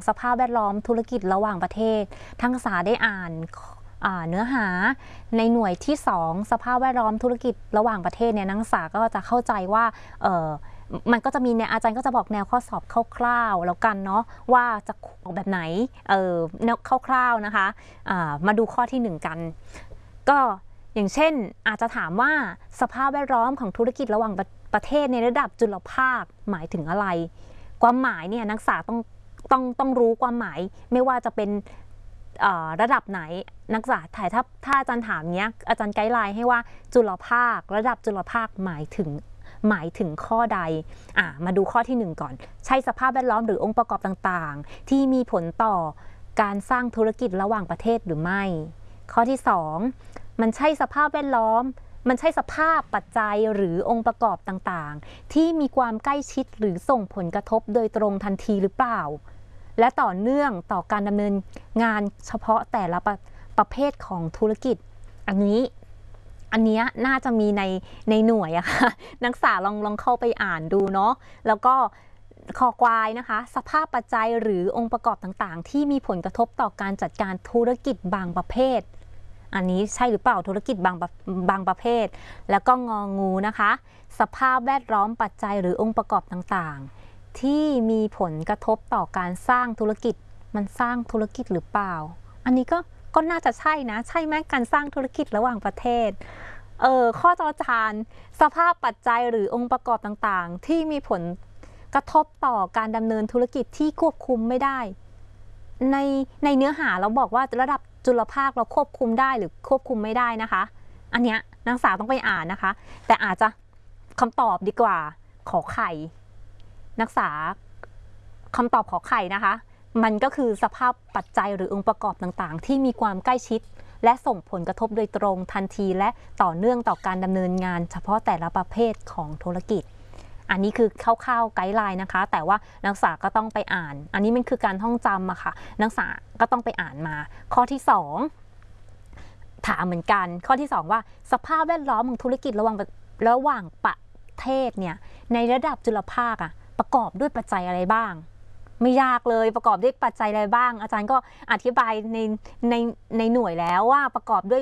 สภาพแวดล้อมธุรกิจระหว่างประเทศทั้งนักศึกษาได้อ่านเนื้อหาในหน่วยที่2สภาพแวดล้อมธุรกิจระหว่างประเทศเนี่ยนักศึกษาก็จะเข้าใจว่ามันก็จะมีเนี่ยอาจารย์ก็จะบอกแนวข้อสอบคร่าวๆแล้วกันเนาะว่าจะออกแบบไหนแนวคร่าวๆนะคะมาดูข้อที่1กันก็อย่างเช่นอาจจะถามว่าสภาพแวดล้อมของธุรกิจระหว่างประเทศในระดับจุลภาคหมายถึงอะไรความหมายเนี่ยนักศึกษาต้องรู้ความหมายไม่ว่าจะเป็นระดับไหนนักศึกษาถ้าอาจารย์ถามเนี้ยอาจารย์ไกด์ไลน์ให้ว่าจุลภาคระดับจุลภาคหมายถึงข้อใดมาดูข้อที่1ก่อนใช่สภาพแวดล้อมหรือองค์ประกอบต่างๆที่มีผลต่อการสร้างธุรกิจระหว่างประเทศหรือไม่ข้อที่2มันใช่สภาพแวดล้อมมันใช่สภาพปัจจัยหรือองค์ประกอบต่างๆที่มีความใกล้ชิดหรือส่งผลกระทบโดยตรงทันทีหรือเปล่าและต่อเนื่องต่อการดำเนินงานเฉพาะแต่ละประเภทของธุรกิจอันนี้น่าจะมีในหน่วยอะค่ะนักศึกษาลองเข้าไปอ่านดูเนาะแล้วก็คอควายนะคะสภาพปัจจัยหรือองค์ประกอบต่างๆที่มีผลกระทบต่อการจัดการธุรกิจบางประเภทอันนี้ใช่หรือเปล่าธุรกิจบางประเภทแล้วก็งองูนะคะสภาพแวดล้อมปัจจัยหรือองค์ประกอบต่างๆที่มีผลกระทบต่อการสร้างธุรกิจมันสร้างธุรกิจหรือเปล่าอันนี้ก็น่าจะใช่นะใช่ไหมการสร้างธุรกิจระหว่างประเทศข้อจอจานสภาพปัจจัยหรือองค์ประกอบต่างๆที่มีผลกระทบต่อการดำเนินธุรกิจที่ควบคุมไม่ได้ในเนื้อหาเราบอกว่าระดับจุลภาคเราควบคุมได้หรือควบคุมไม่ได้นะคะอันเนี้ยนักศึกษาต้องไปอ่านนะคะแต่อาจจะคำตอบดีกว่าขอไข่นักศึกษาคำตอบขอไข่นะคะมันก็คือสภาพปัจจัยหรือองค์ประกอบต่างๆที่มีความใกล้ชิดและส่งผลกระทบโดยตรงทันทีและต่อเนื่องต่อการดำเนินงานเฉพาะแต่ละประเภทของธุรกิจอันนี้คือคร่าวๆไกด์ไลน์นะคะแต่ว่านักศึกษาก็ต้องไปอ่านอันนี้มันคือการท่องจำอะค่ะนักศึกษาก็ต้องไปอ่านมาข้อที่2ถามเหมือนกันข้อที่2ว่าสภาพแวดล้อมของธุรกิจระหว่างประเทศเนี่ยในระดับจุลภาคประกอบด้วยปัจจัยอะไรบ้างไม่ยากเลยประกอบด้วยปัจจัยอะไรบ้างอาจารย์ก็อธิบายในหน่วยแล้วว่าประกอบด้วย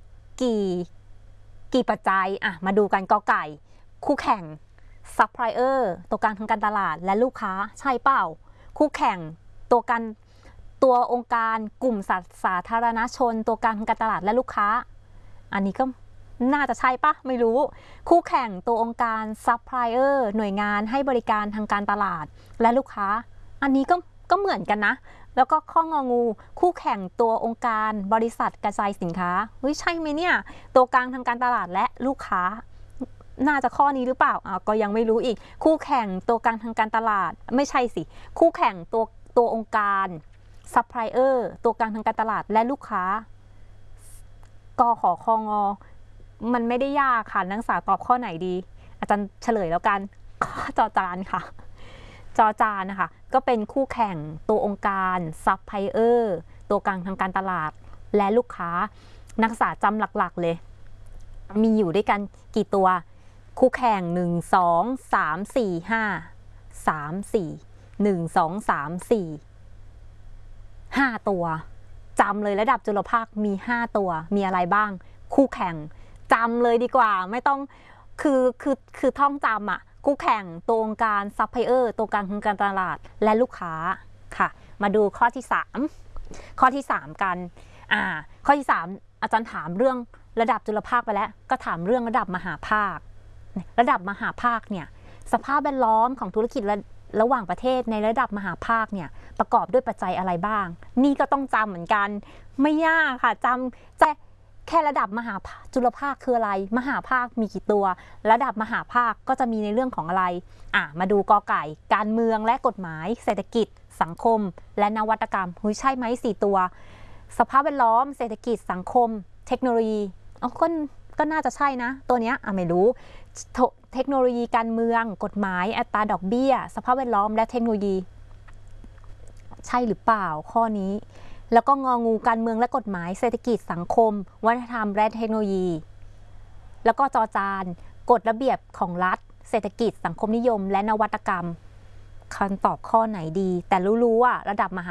กี่ปัจจัยมาดูกันกอไก่คู่แข่งซัพพลายเออร์ตัวกลางทางการตลาดและลูกค้าใช่เปล่าคู่แข่งตัวองค์การกลุ่มสาธารณชนตัวกลางทางการตลาดและลูกค้าอันนี้ก็น่าจะใช่ปะไม่รู้คู่แข่งตัวองค์การซัพพลายเออร์หน่วยงานให้บริการทางการตลาดและลูกค้าอันนี้ก็เหมือนกันนะแล้วก็ข้ององูคู่แข่งตัวองค์การบริษัทกระจายสินค้าเฮ้ยใช่ไหมเนี่ยตัวกลางทางการตลาดและลูกค้าน่าจะข้อนี้หรือเปล่าก็ยังไม่รู้อีกคู่แข่งตัวกลางทางการตลาดไม่ใช่สิคู่แข่งตัวองค์การซัพพลายเออร์ตัวกลางทางการตลาดและลูกค้ากขอคองอมันไม่ได้ยากค่ะนักศึกษาตอบข้อไหนดีอาจารย์เฉลยแล้วกันข้อจอจานค่ะจอจานนะคะก็เป็นคู่แข่งตัวองค์การซัพพลายเออร์ตัวกลางทางการตลาดและลูกค้านักศึกษาจำหลักๆเลยมีอยู่ด้วยกันกี่ตัวคู่แข่ง1 2 3 4 5 3 4 1 2 3 4 5ตัวจำเลยระดับจุลภาคมี5ตัวมีอะไรบ้างคู่แข่งจำเลยดีกว่าไม่ต้องคือท่องจำคู่แข่งตัวองค์การซัพพลายเออร์ตัวกลางทางการตลาดและลูกค้าค่ะมาดูข้อที่3กันข้อที่3อาจารย์ถามเรื่องระดับจุลภาคไปแล้วก็ถามเรื่องระดับมหาภาคเนี่ยสภาพแวดล้อมของธุรกิจระหว่างประเทศในระดับมหาภาคเนี่ยประกอบด้วยปัจจัยอะไรบ้างนี่ก็ต้องจำเหมือนกันไม่ยากค่ะจำแค่ระดับมหาจุลภาคคืออะไรมหาภาคมีกี่ตัวระดับมหาภาคก็จะมีในเรื่องของอะไรมาดูกอไก่การเมืองและกฎหมายเศรษฐกิจสังคมและนวัตกรรมใช่ไหม4ตัวสภาพแวดล้อมเศรษฐกิจสังคมเทคโนโลยีก็น่าจะใช่นะตัวเนี้ยไม่รู้เทคโนโลยีการเมืองกฎหมายอัตราดอกเบี้ยสภาพแวดล้อมและเทคโนโลยีใช่หรือเปล่าข้อนี้แล้วก็งองูการเมืองและกฎหมายเศรษฐกิจสังคมวัฒนธรรมและเทคโนโลยีแล้วก็จอจานกฎระเบียบของรัฐเศรษฐกิจสังคมนิยมและนวัตกรรมคำตอบข้อไหนดีแต่รู้ว่าระดับมหา